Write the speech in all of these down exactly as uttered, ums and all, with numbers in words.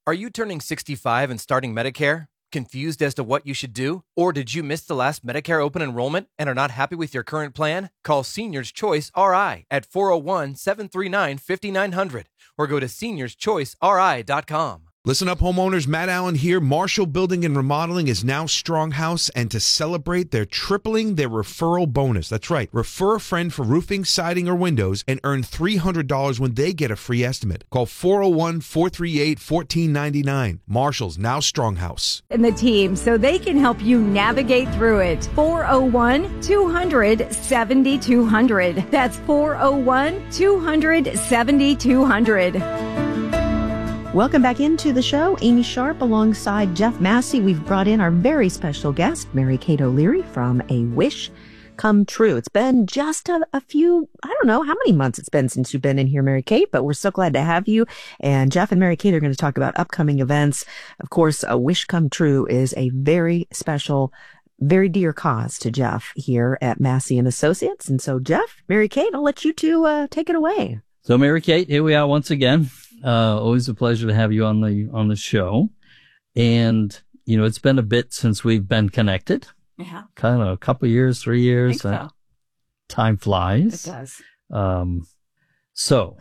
Are you turning sixty-five and starting Medicare? Confused as to what you should do? Or did you miss the last Medicare open enrollment and are not happy with your current plan? Call Seniors Choice R I at four oh one, seven three nine, five nine zero zero or go to seniors choice r i dot com. Listen up, homeowners. Matt Allen here. Marshall Building and Remodeling is now Stronghouse, and to celebrate, they're tripling their referral bonus. That's right. Refer a friend for roofing, siding, or windows and earn three hundred dollars when they get a free estimate. Call four oh one, four three eight, one four nine nine. Marshall's now Stronghouse. And the team, so they can help you navigate through it. four oh one, two hundred, seventy-two hundred. That's four oh one, two hundred, seventy-two hundred. Welcome back into the show. Amy Sharp alongside Jeff Massey. We've brought in our very special guest, Mary Kate O'Leary from A Wish Come True. It's been just a, a few, I don't know how many months it's been since you've been in here, Mary Kate, but we're so glad to have you. And Jeff and Mary Kate are going to talk about upcoming events. Of course, A Wish Come True is a very special, very dear cause to Jeff here at Massey and Associates. And so, Jeff, Mary Kate, I'll let you two uh, take it away. So, Mary Kate, here we are once again. Uh, always a pleasure to have you on the, on the show. And, you know, it's been a bit since we've been connected. Yeah. Kind of a couple of years, three years. I think so. Uh, time flies. It does. Um, so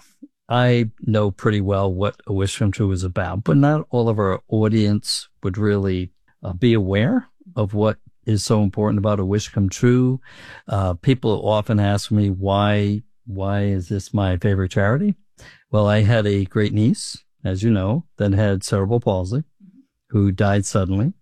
I know pretty well what A Wish Come True is about, but not all of our audience would really uh, be aware of what is so important about A Wish Come True. Uh, people often ask me why, why is this my favorite charity? Well, I had a great niece, as you know, that had cerebral palsy, who died suddenly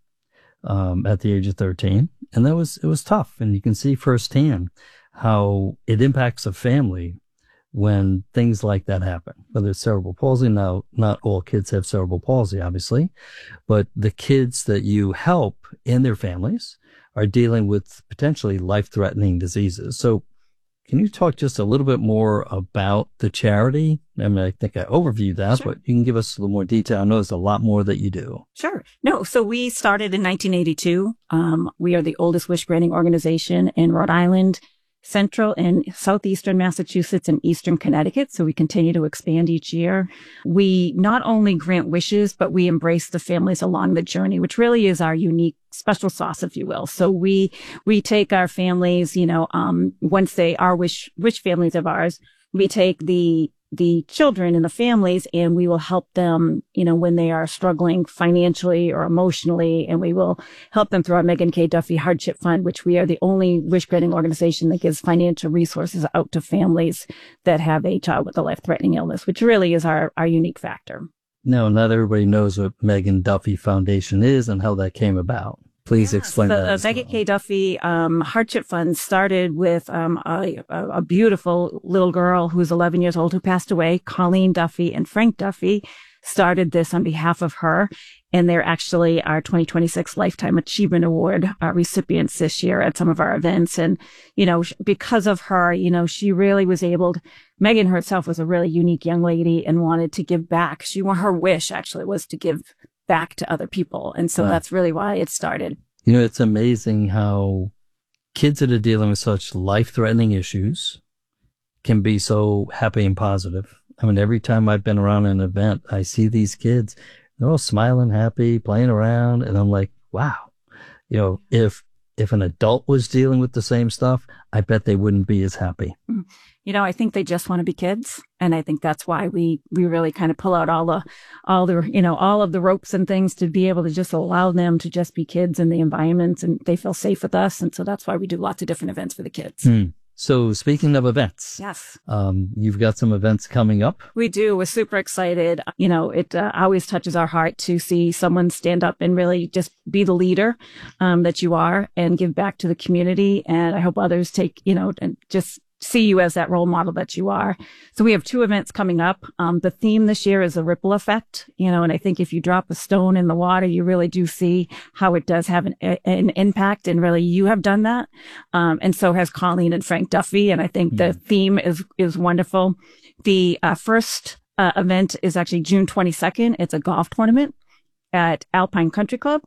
um, at the age of thirteen. And that was, it was tough. And you can see firsthand how it impacts a family when things like that happen, whether it's cerebral palsy. Now, not all kids have cerebral palsy, obviously, but the kids that you help and their families are dealing with potentially life-threatening diseases. So can you talk just a little bit more about the charity? I mean, I think I overviewed that, Sure. but you can give us a little more detail. I know there's a lot more that you do. Sure. No, so we started in nineteen eighty-two. Um, we are the oldest wish granting organization in Rhode Island, Central and Southeastern Massachusetts, and Eastern Connecticut. So we continue to expand each year. We not only grant wishes, but we embrace the families along the journey, which really is our unique special sauce, if you will. So we, we take our families, you know, um, once they are wish, wish families of ours, we take the the children and the families, and we will help them, you know, when they are struggling financially or emotionally, and we will help them through our Megan K. Duffy Hardship Fund, which we are the only wish granting organization that gives financial resources out to families that have a child with a life-threatening illness, which really is our, our unique factor. No, not everybody knows what Megan Duffy Foundation is and how that came about. Please explain the, that. The as Megan well. K. Duffy um, Hardship Fund started with um, a, a beautiful little girl who's eleven years old who passed away. Colleen Duffy and Frank Duffy started this on behalf of her. And they're actually our twenty twenty-six Lifetime Achievement Award uh, recipients this year at some of our events. And, you know, because of her, you know, she really was able to, Megan herself was a really unique young lady and wanted to give back. She, her wish actually was to give back to other people. And so Wow. that's really why it started. You know, it's amazing how kids that are dealing with such life-threatening issues can be so happy and positive. I mean, every time I've been around an event, I see these kids, they're all smiling, happy, playing around. And I'm like, wow, you know, if, if an adult was dealing with the same stuff, I bet they wouldn't be as happy. You know, I think they just want to be kids. And I think that's why we, we really kind of pull out all the, all the, you know, all of the ropes and things to be able to just allow them to just be kids in the environment, and they feel safe with us. And so that's why we do lots of different events for the kids. Hmm. So speaking of events, Yes, um, you've got some events coming up. we do. We're super excited. You know, it uh, always touches our heart to see someone stand up and really just be the leader um, that you are and give back to the community. And I hope others take, you know, and just see you as that role model that you are. So we have two events coming up. Um, the theme this year is a ripple effect, you know, and I think if you drop a stone in the water, you really do see how it does have an, an impact. And really you have done that. Um, and so has Colleen and Frank Duffy. And I think the theme is, is wonderful. The uh, first uh, event is actually June twenty-second. It's a golf tournament at Alpine Country Club.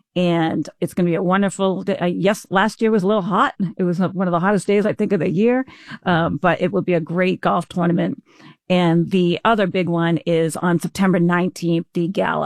And it's going to be a wonderful day. Uh, yes, last year was a little hot. It was one of the hottest days, I think, of the year. Um, but it will be a great golf tournament. And the other big one is on September nineteenth, the gala.